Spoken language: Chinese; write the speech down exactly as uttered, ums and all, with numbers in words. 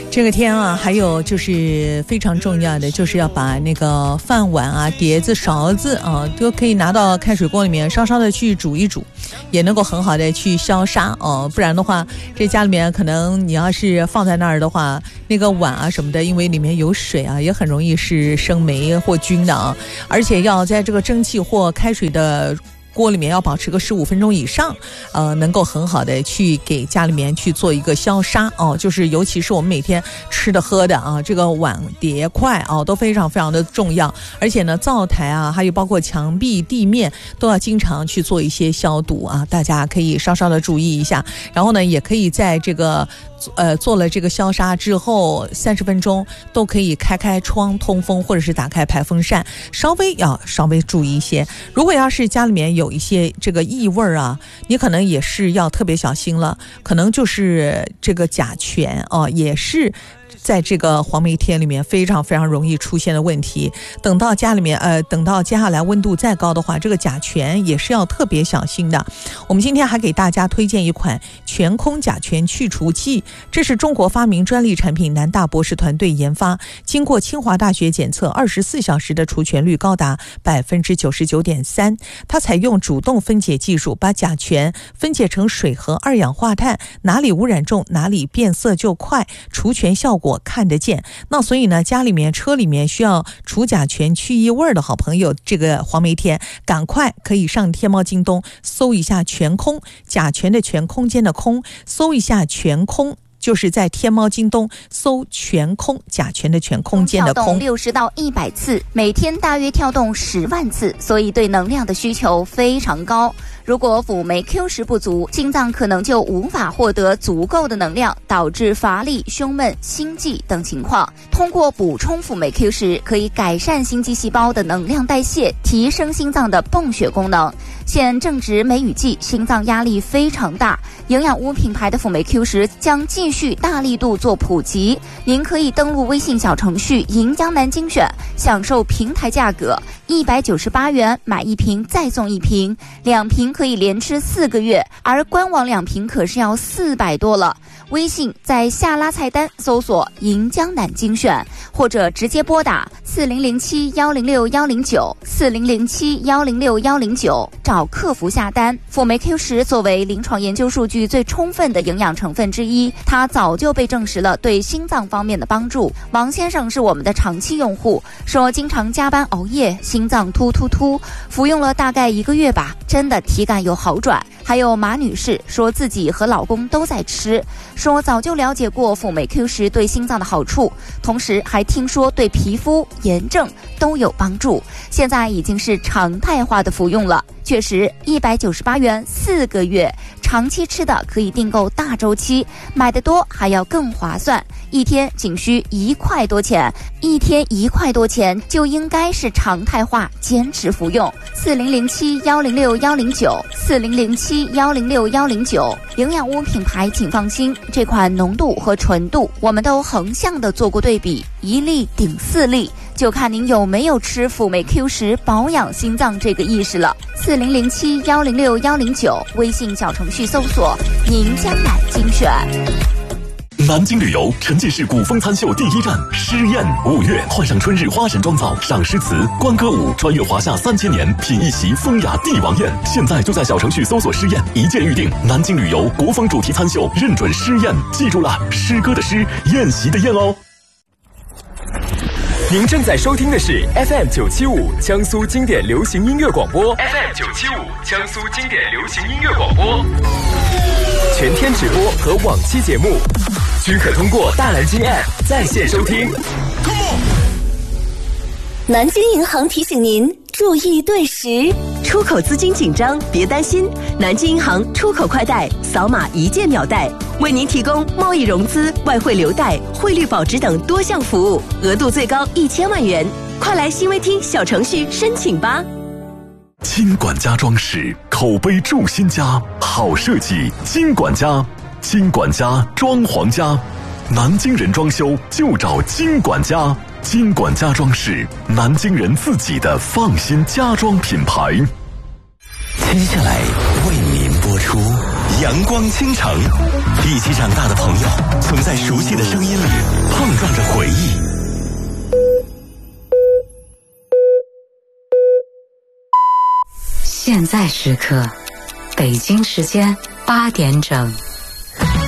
这个天啊，还有就是非常重要的，就是要把那个饭碗啊、碟子、勺子啊，都可以拿到开水锅里面稍稍的去煮一煮，也能够很好的去消杀哦。不然的话，这家里面可能你要是放在那儿的话，那个碗啊什么的，因为里面有水啊，也很容易是生霉或菌的啊。而且要在这个蒸汽或开水的锅里面要保持个十五分钟以上，呃，能够很好的去给家里面去做一个消杀哦，就是尤其是我们每天吃的喝的啊，这个碗碟筷啊都非常非常的重要，而且呢，灶台啊，还有包括墙壁、地面都要经常去做一些消毒啊，大家可以稍稍的注意一下。然后呢，也可以在这个呃做了这个消杀之后，三十分钟都可以开开窗通风，或者是打开排风扇，稍微要稍微注意一些。如果要是家里面有有一些这个异味啊，你可能也是要特别小心了，可能就是这个甲醛啊，也是在这个黄梅天里面非常非常容易出现的问题。等到家里面呃，等到接下来温度再高的话，这个甲醛也是要特别小心的。我们今天还给大家推荐一款全空甲醛去除剂，这是中国发明专利产品，南大博士团队研发，经过清华大学检测，二十四小时的除醛率高达百分之九十九点三。它采用主动分解技术，把甲醛分解成水和二氧化碳，哪里污染重，哪里变色就快，除醛效果我看得见。那所以呢，家里面车里面需要除甲醛去异味的好朋友，这个黄梅天赶快可以上天猫京东搜一下全空，甲醛的全，空间的空，搜一下全空，就是在天猫京东搜全空，甲醛的全，空间的空。 跳动六十到一百次，每天大约跳动十万次，所以对能量的需求非常高。如果辅酶 Q 十不足，心脏可能就无法获得足够的能量，导致乏力、胸闷、心悸等情况。通过补充辅酶 Q 十，可以改善心肌细胞的能量代谢，提升心脏的泵血功能。现正值梅雨季，心脏压力非常大，营养屋品牌的辅酶 Q 十将继续大力度做普及。您可以登录微信小程序银江南精选，享受平台价格一百九十八元买一瓶再送一瓶，两瓶可以连吃四个月，而官网两瓶可是要四百多了。微信在下拉菜单搜索银江南精选，或者直接拨打四零零七幺零六幺零九四零零七幺零六幺零九找客服下单。辅酶 Q 十作为临床研究数据最充分的营养成分之一，它早就被证实了对心脏方面的帮助。王先生是我们的长期用户，说经常加班熬夜，心脏突突突，服用了大概一个月吧，真的体感有好转。还有马女士说自己和老公都在吃，说早就了解过辅酶 Q 十对心脏的好处，同时还听说对皮肤、炎症都有帮助，现在已经是常态化的服用了。确实一百九十八元四个月，长期吃的可以订购大周期，买的多还要更划算，一天仅需一块多钱，一天一块多钱就应该是常态化坚持服用。四零零七幺零六幺零九四零零七幺零六幺零九，营养屋品牌请放心，这款浓度和纯度我们都横向的做过对比，一粒顶四粒，就看您有没有吃辅酶 Q 十保养心脏这个意识了。四零零七幺零六幺零九，微信小程序搜索宁江南精选。 南京旅游沉浸式古风餐秀第一站诗宴，五月换上春日花神妆造，赏诗词、观歌舞，穿越华夏三千年，品一席风雅帝王宴。现在就在小程序搜索诗宴，一键预定。南京旅游国风主题餐秀，认准诗宴，记住了，诗歌的诗，宴席的宴哦。 您正在收听的是 F M 九七五江苏经典流行音乐广播 ，F M 九七五江苏经典流行音乐广播，全天直播和往期节目均可通过大蓝鲸 App 在线收听。 南京银行提醒您注意对时，出口资金紧张别担心，南京银行出口快贷扫码一键秒贷，为您提供贸易融资、外汇留贷、汇率保值等多项服务，额度最高一千万元。快来新微厅小程序申请吧。 金管家装饰，口碑筑新家，好设计金管家，金管家装潢家，南京人装修就找金管家。金管家装饰，南京人自己的放心家装品牌。 接下来为您播出阳光倾城，一起长大的朋友，总在熟悉的声音里碰撞着回忆。 现在时刻，北京时间八点整。